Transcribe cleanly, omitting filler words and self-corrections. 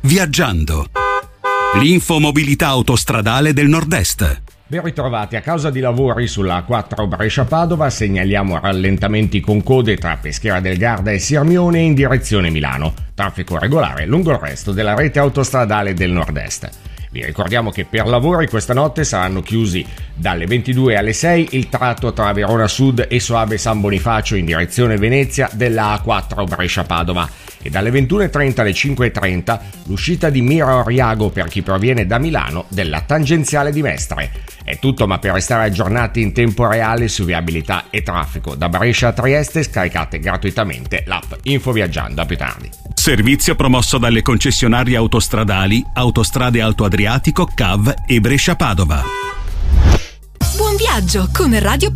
Viaggiando. L'infomobilità autostradale del Nord-Est. Ben ritrovati. A causa di lavori sulla A4 Brescia-Padova segnaliamo rallentamenti con code tra Peschiera del Garda e Sirmione in direzione Milano. Traffico regolare lungo il resto della rete autostradale del Nord-Est. Vi ricordiamo che per lavori questa notte saranno chiusi dalle 22 alle 6 il tratto tra Verona Sud e Soave San Bonifacio in direzione Venezia della A4 Brescia-Padova e dalle 21.30 alle 5.30 l'uscita di Mira Oriago per chi proviene da Milano della tangenziale di Mestre. È tutto, ma per restare aggiornati in tempo reale su viabilità e traffico da Brescia a Trieste scaricate gratuitamente l'app Info Viaggiando. A più tardi. Servizio promosso dalle concessionarie autostradali Autostrade Alto Adriatico, CAV e Brescia Padova. Buon viaggio con Radio